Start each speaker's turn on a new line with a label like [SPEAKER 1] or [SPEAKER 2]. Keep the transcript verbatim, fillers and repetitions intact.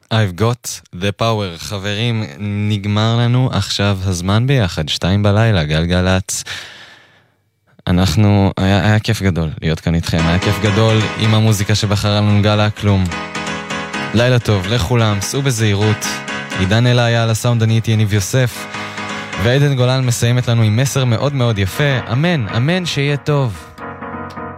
[SPEAKER 1] I've got the power. חברים, נגמר לנו עכשיו הזמן ביחד, שתיים בלילה, גלגלץ. אנחנו, היה, היה כיף גדול להיות כאן איתכם, היה כיף גדול עם המוזיקה שבחרה לנו גלה כלום. לילה טוב לכולם, סעו בזהירות. עידן אלה היה על הסאונד, אני איתי יניב יוסף, ועדן גולן מסיימת לנו עם מסר מאוד מאוד יפה. אמן, אמן שיהיה טוב.